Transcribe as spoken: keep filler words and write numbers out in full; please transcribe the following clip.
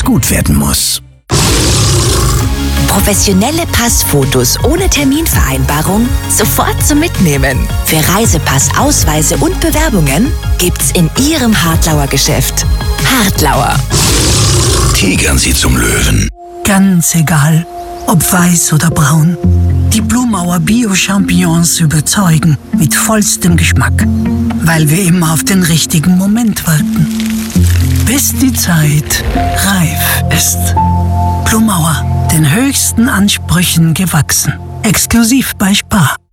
alles gut werden muss. Professionelle Passfotos ohne Terminvereinbarung sofort zum Mitnehmen. Für Reisepass, Ausweise und Bewerbungen gibt's in Ihrem Hartlauer Geschäft. Hartlauer. Tigern Sie zum Löwen. Ganz egal, ob weiß oder braun. Die Blumauer Bio-Champignons überzeugen mit vollstem Geschmack, weil wir immer auf den richtigen Moment warten. Bis die Zeit reif ist. Blumauer, den höchsten Ansprüchen gewachsen. Exklusiv bei Spar.